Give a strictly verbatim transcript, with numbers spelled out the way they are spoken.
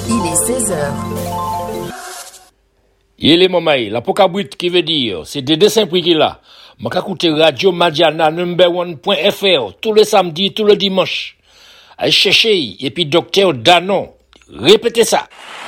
Il est seize heures. Il est momaï, la pokabrit qui veut dire, c'est des dessins prix qu'il a. M'a écouté Radio Madiana number one point F R tous les samedis, tous les dimanches. Allez chercher, et puis docteur Danon. Répétez ça.